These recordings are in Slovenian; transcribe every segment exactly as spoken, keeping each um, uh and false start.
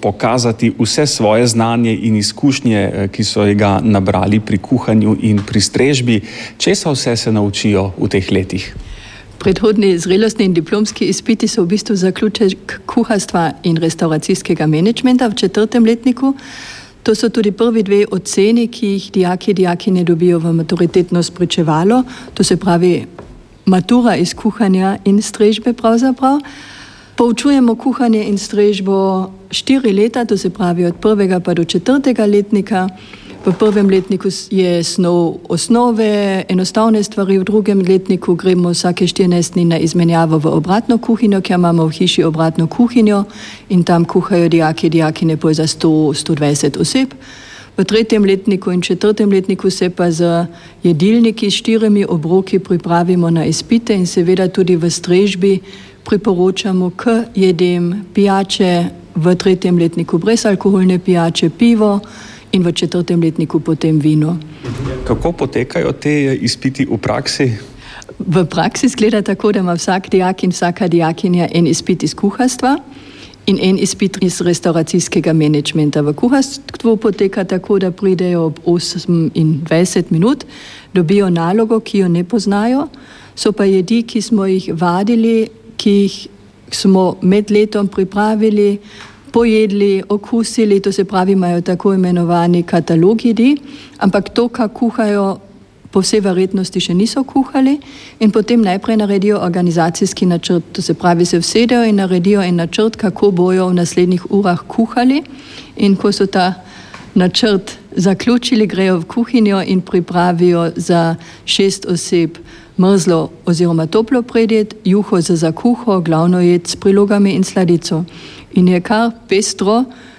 pokazati vse svoje znanje in izkušnje, ki so ga nabrali pri kuhanju in pri strežbi. Česa vse se naučijo v teh letih? Predhodni zrelostni in diplomski izpiti so v bistvu zaključek kuharstva in restauracijskega menedžmenta v četrtem letniku. To so tudi prvi dve oceni, ki jih dijaki, dijakinje dobijo v maturitetno spričevalo. To se pravi matura iz kuhanja in strežbe pravzaprav. Poučujemo kuhanje in strežbo štiri leta, to se pravi od prvega pa do četrtega letnika. V prvem letniku je snov osnove, enostavne stvari, v drugem letniku gremo vsake štirinajst dni na izmenjavo v obratno kuhinjo, kjer imamo v hiši obratno kuhinjo in tam kuhajo dijaki, dijakinje pol za sto do sto dvajset oseb. V tretjem letniku in četrtem letniku se pa z jedilniki s štirimi obroki pripravimo na izpite in seveda tudi v strežbi priporočamo k jedem pijače, v tretjem letniku brezalkoholne pijače, pivo in v četrtem letniku potem vino. Kako potekajo te izpiti v praksi? V praksi izgleda tako, da ima vsak dijak in vsaka dijakinja en izpit iz kuharstva in en izpit iz restauracijskega menedžmenta. V kuharstvu poteka tako, da pridejo ob osemindvajset minut, dobijo nalogo, ki jo ne poznajo, so pa jedi, ki smo jih vadili, ki jih smo med letom pripravili, pojedli, okusili, to se pravi, imajo tako imenovani katalog jedi, ampak to, kar kuhajo, po vsej verjetnosti še niso kuhali in potem najprej naredijo organizacijski načrt, to se pravi, se vsedejo in naredijo en načrt, kako bojo v naslednjih urah kuhali in ko so ta načrt zaključili, grejo v kuhinjo in pripravijo za šest oseb mrzlo oziroma toplo predjed, juho za zakuho, glavno jed s prilogami in sladico. In je kar pestro,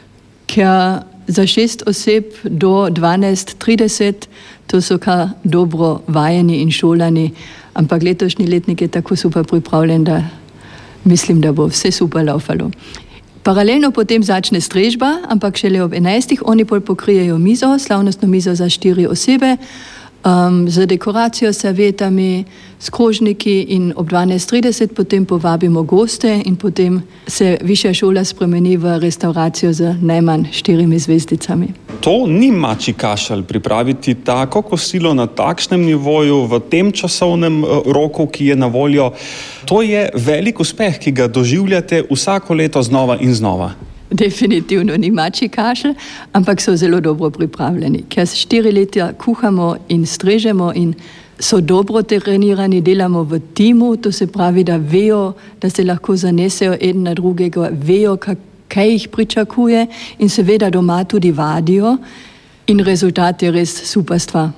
ker za šest oseb do dvanajst trideset, to so kar dobro vajeni in šolani, ampak letošnji letnik je tako super pripravljen, da mislim, da bo vse super laufalo. Paralelno potem začne strežba, ampak šele ob enajstih oni pol pokrijejo mizo, slavnostno mizo za štiri osebe, Um, z dekoracijo, servetami, s krožniki in ob dvanajst trideset potem povabimo goste in potem se višja šola spremeni v restauracijo z najmanj štirimi zvezdicami. To ni mačji kašelj pripraviti tako kosilo na takšnem nivoju v tem časovnem roku, ki je na voljo. To je velik uspeh, ki ga doživljate vsako leto znova in znova. Definitivno ni mačji kašelj, ampak so zelo dobro pripravljeni, ker štiri leta kuhamo in strežemo in so dobro trenirani, delamo v timu, to se pravi, da vejo, da se lahko zanesejo eden na drugega, vejo, kaj jih pričakuje in seveda doma tudi vadijo in rezultat je res super stvar.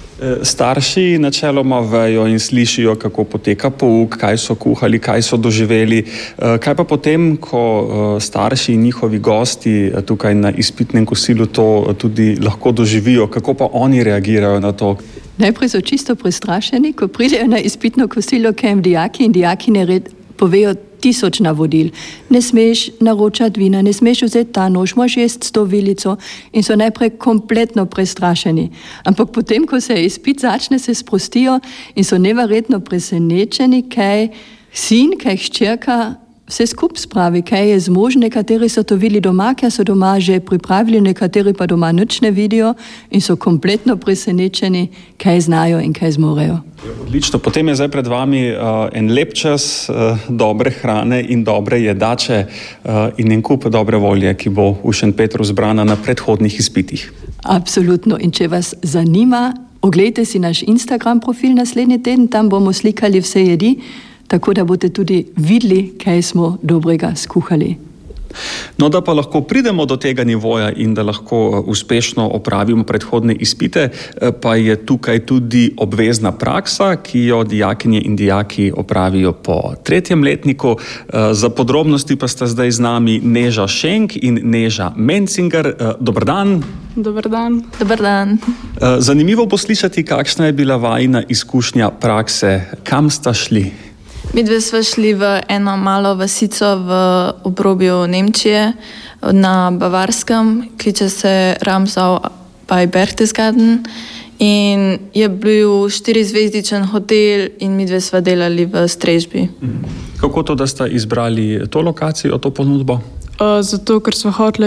Starši načeloma vejo in slišijo, kako poteka pouk, kaj so kuhali, kaj so doživeli. Kaj pa potem, ko starši in njihovi gosti tukaj na izpitnem kosilu to tudi lahko doživijo, kako pa oni reagirajo na to? Najprej so čisto prestrašeni, ko pridejo na izpitno kosilo, kaj jim dijaki in dijakine povejo tisoč navodil. Ne smeš naročati vina, ne smeš vzeti ta nož, moraš jesti s to vilico in so najprej kompletno prestrašeni. Ampak potem, ko se izpit začne, se sprostijo in so neverjetno presenečeni, kaj sin, kaj hčerka vse skup spravi, kaj je zmožen. Nekateri so to videli doma, ker so doma že pripravili, nekateri pa doma nič ne vidijo in so kompletno presenečeni, kaj znajo in kaj zmorejo. Odlično, potem je zdaj pred vami uh, en lep čas uh, dobre hrane in dobre jedače uh, in en kup dobre volje, ki bo v Šentpetru zbrana na predhodnih izpitih. Absolutno, in če vas zanima, oglejte si naš Instagram profil naslednji teden, tam bomo slikali vse jedi, tako da boste tudi videli, kaj smo dobrega skuhali. No, da pa lahko pridemo do tega nivoja in da lahko uspešno opravimo predhodne izpite, pa je tukaj tudi obvezna praksa, ki jo dijakinje in dijaki opravijo po tretjem letniku. Za podrobnosti pa sta zdaj z nami Neža Šenk in Neža Mencinger. Dober dan. Dober dan. Dober dan. Zanimivo bo slišati, kakšna je bila vajina izkušnja prakse. Kam sta šli? Mi dve sva šli v eno malo vasico v obrobju Nemčije na Bavarskem, kliče se Ramsau bei Berchtesgaden in je bil štirizvezdičen hotel in mi dve sva delali v strežbi. Kako to, da sta izbrali to lokacijo, to ponudbo? Uh, zato, ker sva hotela